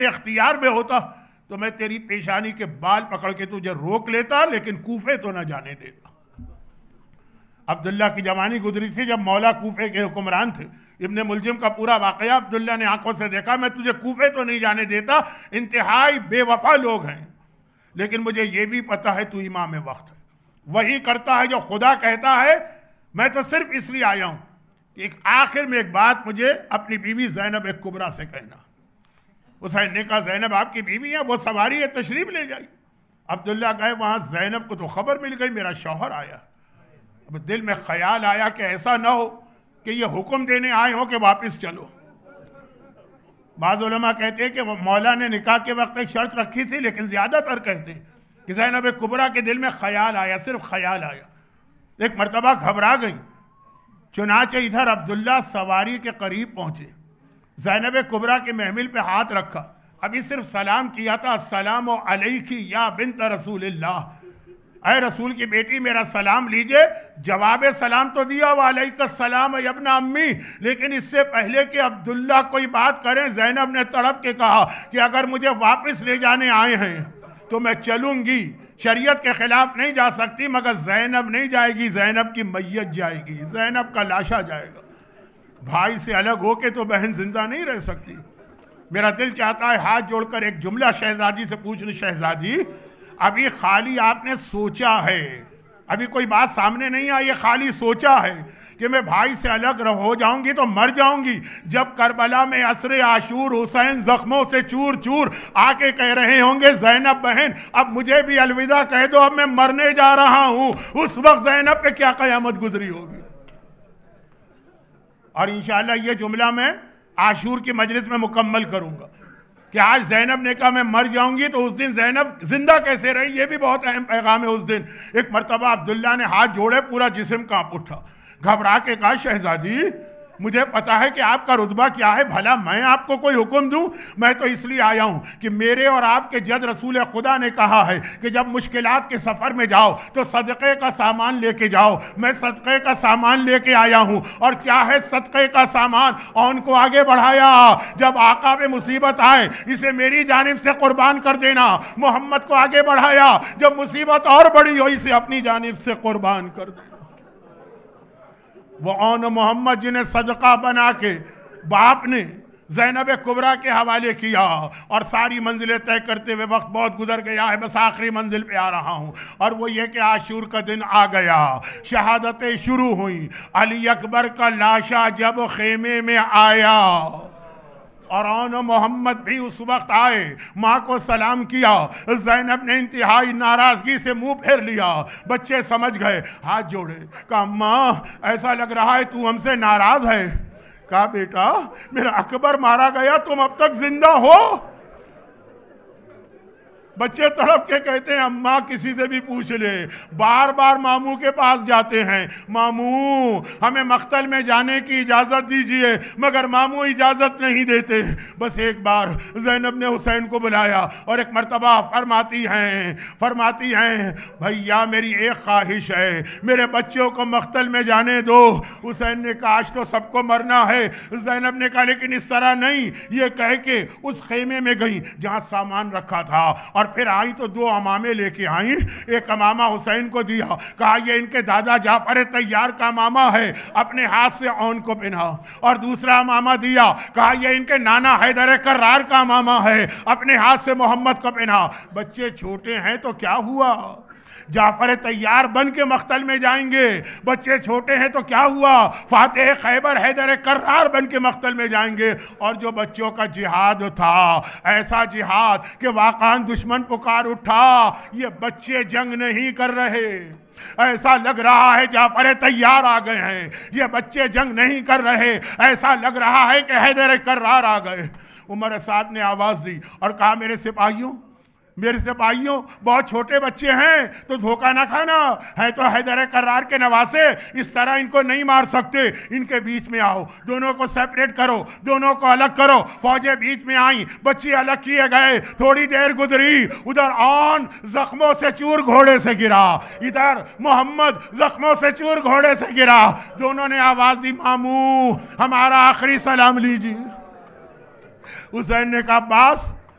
इख्तियार में होता तो मैं तेरी पेशानी के बाल पकड़ के तुझे रोक लेता, लेकिन कूफे तो ना जाने देता। अब्दुल्ला की जवानी गुजरी थी जब मौला कूफे के हुक्मरान थे। इब्ने मुलजिम का पूरा वाकया अब्दुल्ला ने आंखों से देखा। मैं तुझे कूफे तो नहीं जाने देता, इंतहाई बेवफा लोग हैं, लेकिन मुझे ये भी पता है तू इमाम वक्त है, वही करता है जो खुदा कहता है। मैं तो सिर्फ इसलिए आया हूं कि एक आखिर में एक बात मुझे अपनी बीवी ज़ैनब कुबरा से कहना। हुसैन ने कहा ज़ैनब आपकी बीवी है, वो सवारी है, तशरीफ ले जाइए। अब्दुल्ला गए वहां, ज़ैनब को तो खबर मिल गई मेरा शौहर आया। अब दिल में ख्याल आया कि ऐसा ना हो कि ये हुक्म देने आए हो कि वापस चलो। बाज़ उलमा कहते हैं कि मौला ने निकाह के वक्त एक शर्त रखी थी, लेकिन ज़्यादातर कहते हैं कि ज़ैनब कुबरा के दिल में ख्याल आया, सिर्फ ख्याल आया। एक मरतबा घबरा गई, चुनाचे इधर अब्दुल्ला सवारी के करीब पहुंचे, ज़ैनब कुबरा के महमिल पे हाथ रखा, अभी सिर्फ सलाम किया था, अस्सलाम अलैकी या बिन्त रसूलिल्लाह, ऐ रसूल की बेटी मेरा सलाम लीजिए। जवाब सलाम तो दिया, वालैका सलाम यब्ना अम्मी, लेकिन इससे पहले कि अब्दुल्ला कोई बात करें, ज़ैनब ने तड़प के कहा कि अगर मुझे वापस ले जाने आए हैं तो मैं चलूंगी, शरीयत के खिलाफ नहीं जा सकती, मगर ज़ैनब नहीं जाएगी, ज़ैनब की मैयत जाएगी, ज़ैनब का लाशा जाएगा। भाई से अलग होके तो बहन जिंदा नहीं रह सकती। मेरा दिल चाहता है हाथ जोड़कर एक जुमला शहजादी से पूछ लूं, शहजादी अभी खाली आपने सोचा है, अभी कोई बात सामने नहीं आई है, खाली सोचा है कि मैं भाई से अलग हो जाऊंगी तो मर जाऊंगी। जब करबला में असरे आशूर हुसैन जख्मों से चूर चूर आके कह रहे होंगे ज़ैनब बहन अब मुझे भी अलविदा कह दो, अब मैं मरने जा रहा हूं, उस वक्त ज़ैनब पे क्या कयामत गुजरी होगी। और इंशाअल्लाह ये जुमला मैं आशूर की मजलिस में मुकम्मल करूंगा कि आज ज़ैनब ने कहा मैं मर जाऊंगी, तो उस दिन ज़ैनब जिंदा कैसे रही, ये भी बहुत अहम पैगाम है। उस दिन एक मरतबा अब्दुल्ला ने हाथ जोड़े, पूरा जिस्म कांप उठा, घबरा के कहा शहजादी मुझे पता है कि आपका रुतबा क्या है, भला मैं आपको कोई हुक्म दूं? मैं तो इसलिए आया हूं कि मेरे और आपके जद रसूल खुदा ने कहा है कि जब मुश्किलात के सफ़र में जाओ तो सदक़े का सामान लेके जाओ। मैं सदक़े का सामान लेके आया हूं। और क्या है सदक़े का सामान? औन को आगे बढ़ाया, जब आका पे मुसीबत आए इसे मेरी जानिब से कुर्बान कर देना। मोहम्मद को आगे बढ़ाया, जब मुसीबत और बड़ी हो इसे अपनी जानिब से कुर्बान कर देना। वो औन मोहम्मद जिन्हें सदका बना के बाप ने ज़ैनब कुबरा के हवाले किया, और सारी मंजिलें तय करते हुए वक्त बहुत गुजर गया है, बस आखिरी मंजिल पे आ रहा हूँ। और वो ये कि आशूर का दिन आ गया, शहादतें शुरू हुई। अली अकबर का लाशा जब खेमे में आया और औन मोहम्मद भी उस वक्त आए, माँ को सलाम किया। ज़ैनब ने इंतहाई नाराज़गी से मुंह फेर लिया। बच्चे समझ गए, हाथ जोड़े, कहा माँ ऐसा लग रहा है तू हमसे नाराज़ है। कहा बेटा मेरा अकबर मारा गया, तुम अब तक जिंदा हो। बच्चे तड़प के कहते हैं अम्मा किसी से भी पूछ ले। बार बार मामू के पास जाते हैं, मामू हमें मख्तल में जाने की इजाज़त दीजिए, मगर मामू इजाज़त नहीं देते। बस एक बार ज़ैनब ने हुसैन को बुलाया और एक मरतबा फरमाती हैं भैया मेरी एक ख्वाहिश है, मेरे बच्चों को मख्तल में जाने दो। हुसैन ने कहा आज तो सबको मरना है। ज़ैनब ने कहा लेकिन इस तरह नहीं। ये कह के उस खेमे में गई जहाँ सामान रखा था, और फिर आई तो दो अमामे लेके आई। एक अमामा हुसैन को दिया, कहा ये इनके दादा जाफर तैयार का अमामा है, अपने हाथ से औन को पहना। और दूसरा अमामा दिया, कहा ये इनके नाना हैदर कर्रार का अमामा है, अपने हाथ से मोहम्मद को पहना। बच्चे छोटे हैं तो क्या हुआ, जाफर तैयार बन के मख्तल में जाएंगे। बच्चे छोटे हैं तो क्या हुआ, फातेह खैबर हैदर कर्रार बन के मख्तल में जाएंगे। और जो बच्चों का जिहाद था, ऐसा जिहाद कि वाक़ान दुश्मन पुकार उठा, ये बच्चे जंग नहीं कर रहे, ऐसा लग रहा है जाफर तैयार आ गए हैं। ये बच्चे जंग नहीं कर रहे, ऐसा लग रहा है कि हैदर कर्रार आ गए। उमर साद ने आवाज़ दी और कहा मेरे सिपाहियों बहुत छोटे बच्चे हैं तो धोखा ना खाना, है तो हैदर कर्रार के नवासे, इस तरह इनको नहीं मार सकते। इनके बीच में आओ, दोनों को सेपरेट करो, दोनों को अलग करो। फौजें बीच में आई, बच्चे अलग किए गए। थोड़ी देर गुजरी, उधर औन जख्मों से चूर घोड़े से गिरा, इधर मोहम्मद जख्मों से चूर घोड़े से गिरा। दोनों ने आवाज़ दी मामू हमारा आखिरी सलाम लीजिए। हुसैन ने कहा अब्बास